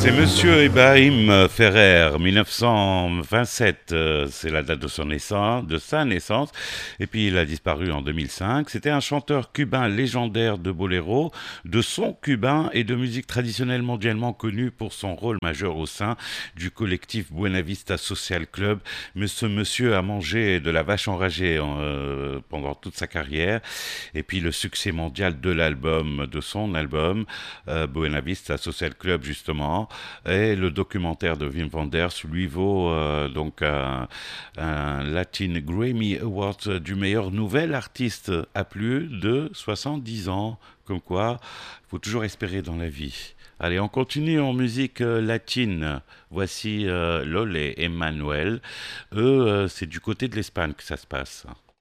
C'est Monsieur Ibrahim Ferrer, 1927, c'est la date de sa naissance, et puis il a disparu en 2005. C'était un chanteur cubain légendaire de boléro, de son cubain et de musique traditionnelle mondialement connu pour son rôle majeur au sein du collectif Buena Vista Social Club. Mais ce monsieur a mangé de la vache enragée pendant toute sa carrière, et puis le succès mondial de son album, Buena Vista Social Club justement, et le documentaire de Wim Wenders lui vaut donc un Latin Grammy Award du meilleur nouvel artiste à plus de 70 ans. Comme quoi, il faut toujours espérer dans la vie. Allez, on continue en musique latine. Voici Lole et Manuel. Eux, c'est du côté de l'Espagne que ça se passe.